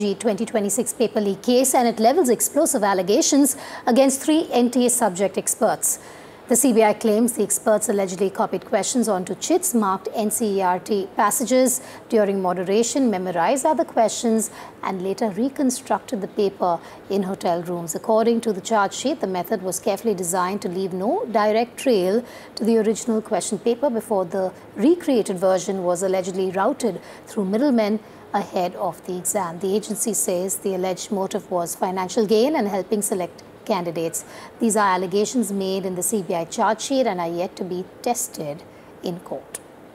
2026 paper leak case, and it levels explosive allegations against 3 NTA subject experts. The CBI claims the experts allegedly copied questions onto chits marked NCERT passages during moderation, memorized other questions, and later reconstructed the paper in hotel rooms. According to the charge sheet, the method was carefully designed to leave no direct trail to the original question paper before the recreated version was allegedly routed through middlemen ahead of the exam. The agency says the alleged motive was financial gain and helping select candidates. These are allegations made in the CBI charge sheet and are yet to be tested in court.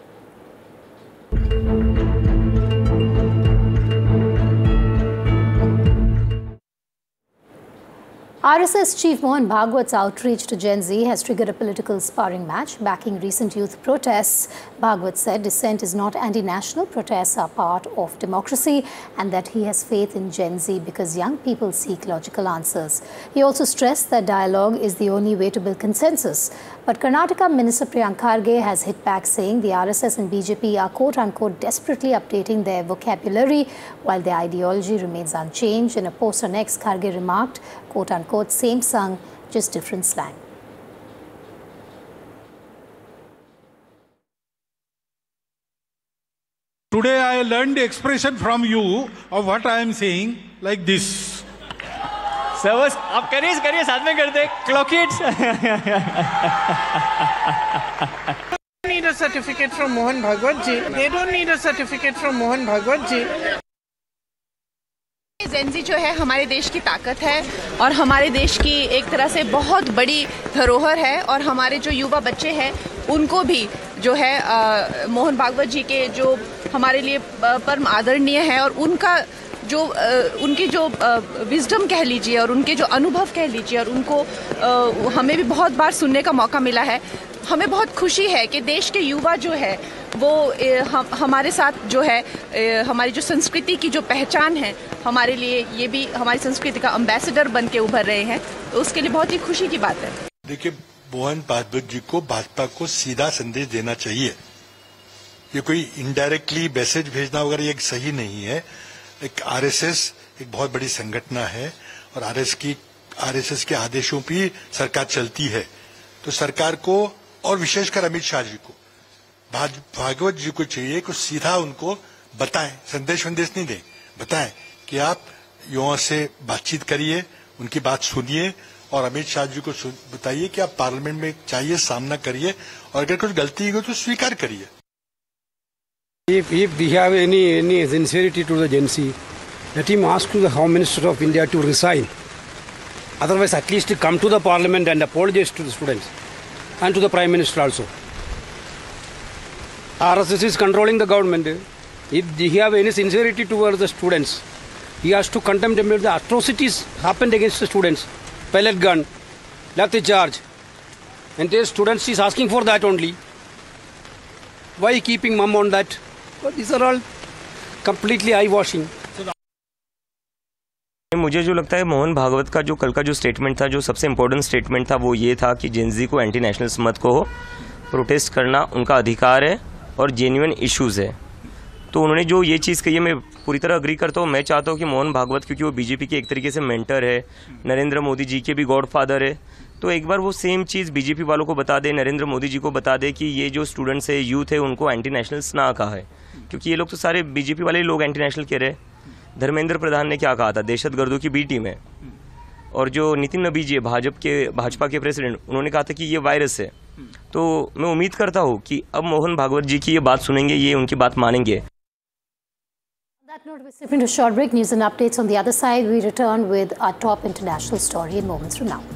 RSS Chief Mohan Bhagwat's outreach to Gen Z has triggered a political sparring match. Backing recent youth protests, Bhagwat said dissent is not anti-national, protests are part of democracy, and that he has faith in Gen Z because young people seek logical answers. He also stressed that dialogue is the only way to build consensus. But Karnataka Minister Priyank Kharge has hit back, saying the RSS and BJP are quote-unquote desperately updating their vocabulary while their ideology remains unchanged. In a post on X, Kharge remarked, quote-unquote, same song, just different slang. Today I learned the expression from you of what I am saying like this. Servers, आप करिए साथ में करते clock it. They don't need a certificate from Mohan Bhagwat ji. They don't need a certificate from Mohan Bhagwat ji. जेन ज़ी जो है हमारे देश की ताकत है और हमारे देश की एक तरह से बहुत बड़ी धरोहर है, और हमारे जो युवा बच्चे हैं उनको भी जो है मोहन भागवत जी के जो हमारे लिए परम आदरणीय है, और उनकी जो विजडम कह लीजिए और उनके जो अनुभव कह लीजिए, और उनको हमें भी बहुत बार सुनने का मौका मिला है। हमें बहुत खुशी है कि देश के युवा जो है वो हमारे साथ जो है हमारी जो संस्कृति की जो पहचान है, हमारे लिए ये भी हमारी संस्कृति का एम्बेसडर बन के उभर रहे हैं, तो उसके लिए बहुत ही खुशी की बात है। देखिए, मोहन भागवत जी को भाजपा को सीधा संदेश देना चाहिए। ये कोई इनडायरेक्टली मैसेज भेजना वगैरह ये सही नहीं है। एक आरएसएस एक बहुत बड़ी संगठन है और आरएसएस के आदेशों पे सरकार चलती है, तो सरकार को और विशेषकर अमित शाह जी को, भागवत जी को चाहिए कि सीधा उनको बताएं, संदेश नहीं दें, बताएं कि आप युवाओं से बातचीत करिए, उनकी बात सुनिए, और अमित शाह जी को बताइए कि आप पार्लियामेंट में चाहिए सामना करिए, और अगर कुछ गलती हो तो स्वीकार करिए। If we have any sincerity to the Gen Z, let him ask to the Home Minister of India to resign. Otherwise, at least come to the Parliament and apologize to the students and to the Prime Minister also. RSS is controlling the government. If he have any sincerity towards the students, he has to condemn them. The atrocities happened against the students. Pellet gun, lathi charge. And the students is asking for that only. Why keeping mum on that? But these are all completely eye-washing. मुझे जो लगता है मोहन भागवत का जो कल का जो statement था, जो सबसे इम्पोर्टेंट स्टेटमेंट था, वो ये था कि जेन ज़ी को एंटी नेशनल्स मत कहो, प्रोटेस्ट करना उनका अधिकार है और जेन्युइन इश्यूज़ है। तो उन्होंने जो ये चीज़ कही है, मैं पूरी तरह अग्री करता हूँ। मैं चाहता हूँ कि मोहन भागवत, क्योंकि वो बीजेपी के एक तरीके से मेंटर है, नरेंद्र मोदी जी के भी गॉडफादर है, तो एक बार वो सेम चीज़ बीजेपी वालों को बता दे, नरेंद्र मोदी जी को बता दे कि ये जो स्टूडेंट्स है, यूथ है, उनको एंटी नेशनल्स ना कहा है, क्योंकि ये लोग तो सारे बीजेपी वाले लोग एंटी नेशनल कह रहे हैं। धर्मेंद्र प्रधान ने क्या कहा था, दहशतगर्दों की बी टीम है, और जो नितिन नबी जी है भाजपा के प्रेसिडेंट, उन्होंने कहा था कि ये वायरस है। तो मैं उम्मीद करता हूँ कि अब मोहन भागवत जी की ये बात सुनेंगे, ये उनकी बात मानेंगे। On that note, we're stepping to a short break. News and updates on the other side. We return with our top international story in moments from now.